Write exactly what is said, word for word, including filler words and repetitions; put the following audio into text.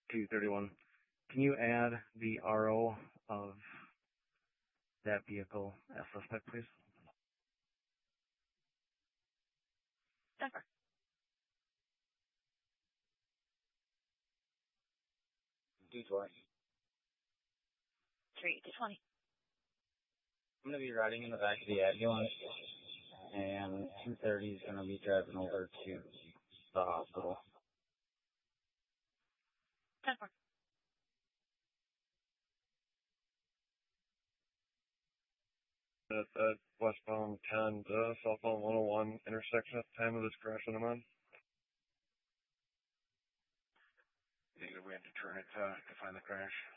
two thirty-one. Can you add the R O of that vehicle as suspect, please? Denver. two twenty. three to twenty. I'm going to be riding in the back of the ambulance, and two thirty is going to be driving over to the hospital. Denver. At that westbound ten to southbound one oh one intersection at the time of this crash in the man. I think we have to turn it uh, to find the crash.